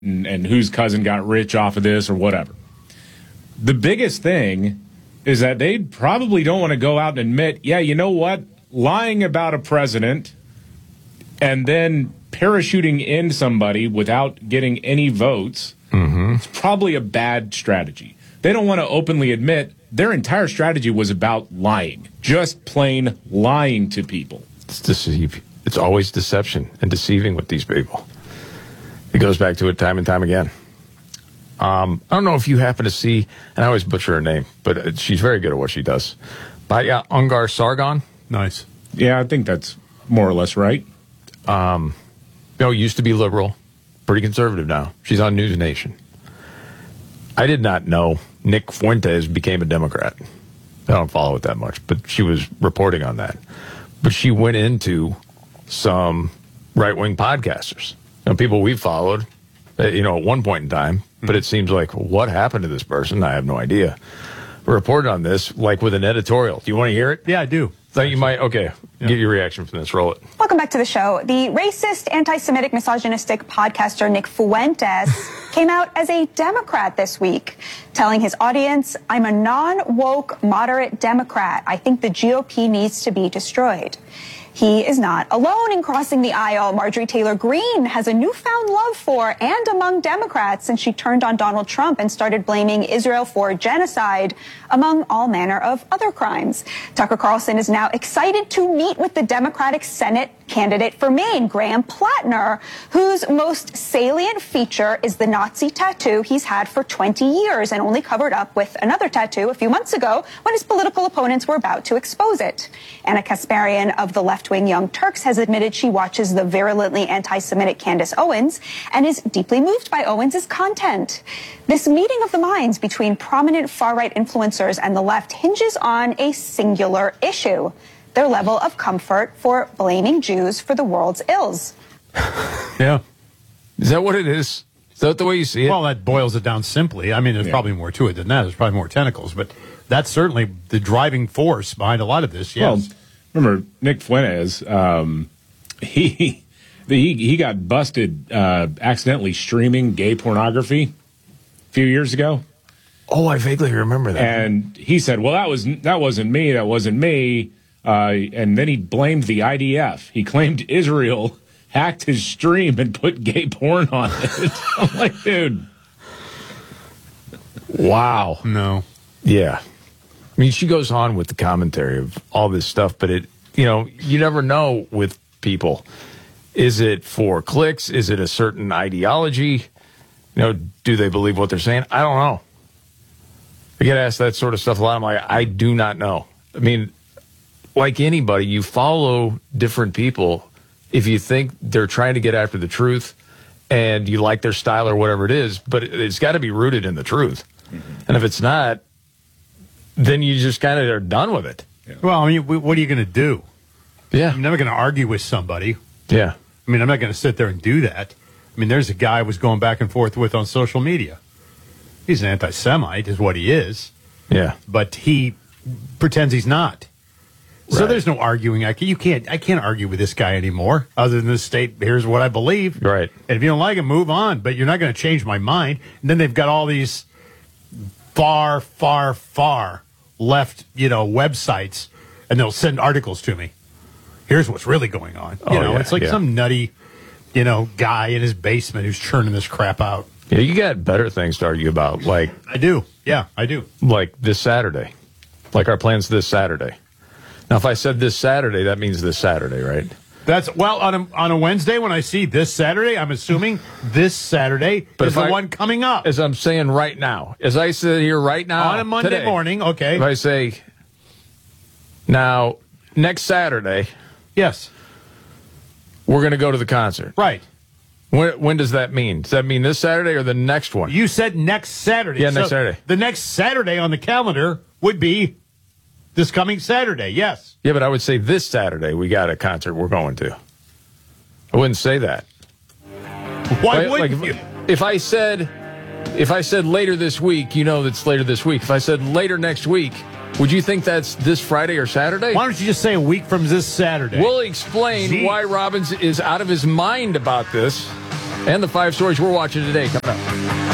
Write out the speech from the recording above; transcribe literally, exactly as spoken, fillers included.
and, and whose cousin got rich off of this or whatever. The biggest thing is that they probably don't want to go out and admit, yeah, you know what? Lying about a president and then parachuting in somebody without getting any votes mm-hmm. is probably a bad strategy. They don't want to openly admit their entire strategy was about lying, just plain lying to people. It's deceive. It's always deception and deceiving with these people. It goes back to it time and time again. Um, I don't know if you happen to see, and I always butcher her name, but she's very good at what she does. Baya Ungar Sargon. Nice. Yeah, I think that's more or less right. Um, you know, used to be liberal, pretty conservative now. She's on News Nation. I did not know Nick Fuentes became a Democrat. I don't follow it that much, but she was reporting on that. But she went into some right-wing podcasters, you know, people we followed, uh, you know, at one point in time. But it seems like, what happened to this person? I have no idea. We reported on this, like with an editorial. Do you want to hear it? Yeah, I do. Thought you might. Okay, yeah. Get your reaction from this. Roll it. Welcome back to the show. The racist, anti-Semitic, misogynistic podcaster Nick Fuentes came out as a Democrat this week, telling his audience, I'm a non-woke, moderate Democrat. I think the G O P needs to be destroyed. He is not alone in crossing the aisle. Marjorie Taylor Greene has a newfound love for and among Democrats since she turned on Donald Trump and started blaming Israel for genocide, among all manner of other crimes. Tucker Carlson is now excited to meet with the Democratic Senate candidate for Maine, Graham Plattner, whose most salient feature is the Nazi tattoo he's had for twenty years and only covered up with another tattoo a few months ago when his political opponents were about to expose it. Anna Kasparian of the left-wing Young Turks has admitted she watches the virulently anti-Semitic Candace Owens and is deeply moved by Owens' content. This meeting of the minds between prominent far-right influencers and the left hinges on a singular issue: their level of comfort for blaming Jews for the world's ills. Yeah. Is that what it is? Is that the way you see it? Well, that boils it down simply. I mean, there's yeah. probably more to it than that. There's probably more tentacles, but that's certainly the driving force behind a lot of this, yes. Well, remember, Nick Fuentes, um, he, he, he got busted uh, accidentally streaming gay pornography a few years ago. Oh, I vaguely remember that. And he said, well, that, was, that wasn't me, that wasn't me. Uh, and then he blamed the I D F. He claimed Israel hacked his stream and put gay porn on it. I'm like, dude. Wow. No. Yeah. I mean, she goes on with the commentary of all this stuff, but it, you know, you never know with people. Is it for clicks? Is it a certain ideology? You know, do they believe what they're saying? I don't know. I get asked that sort of stuff a lot. I'm like, I do not know. I mean, like anybody, you follow different people if you think they're trying to get after the truth and you like their style or whatever it is, but it's got to be rooted in the truth. Mm-hmm. And if it's not, then you just kind of are done with it. Yeah. Well, I mean, what are you going to do? Yeah. I'm never going to argue with somebody. Yeah. I mean, I'm not going to sit there and do that. I mean, there's a guy I was going back and forth with on social media. He's an anti-Semite, is what he is. Yeah. But he pretends he's not. So right. There's no arguing. I can, you can't. I can't argue with this guy anymore. Other than to state, here's what I believe. Right. And if you don't like it, move on. But you're not going to change my mind. And then they've got all these far, far, far left, you know, websites, and they'll send articles to me. Here's what's really going on. You oh, know, yeah, it's like yeah. some nutty, you know, guy in his basement who's churning this crap out. Yeah, you got better things to argue about. Like I do. Yeah, I do. Like this Saturday. Like our plans this Saturday. Now, if I said this Saturday, that means this Saturday, right? That's well on a on a Wednesday when I see this Saturday. I'm assuming this Saturday but is the I, one coming up. As I'm saying right now, as I sit here right now on a Monday today, morning. Okay. If I say now next Saturday, yes, we're going to go to the concert. Right. When when does that mean? Does that mean this Saturday or the next one? You said next Saturday. Yeah, so next Saturday. The next Saturday on the calendar would be this coming Saturday, yes. Yeah, but I would say this Saturday we got a concert we're going to. I wouldn't say that. Why like, wouldn't like you? If, if I said, if I said later this week, you know that's later this week. If I said later next week, would you think that's this Friday or Saturday? Why don't you just say a week from this Saturday? We'll explain Jeez. why Robbins is out of his mind about this And the five stories we're watching today coming up.